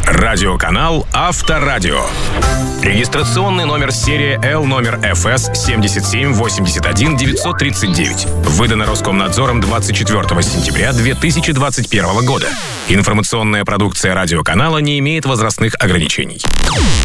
Радиоканал Авторадио. Регистрационный номер серия L номер ФС 7781939. Выдано Роскомнадзором 24 сентября 2021 года. Информационная продукция радиоканала не имеет возрастных ограничений.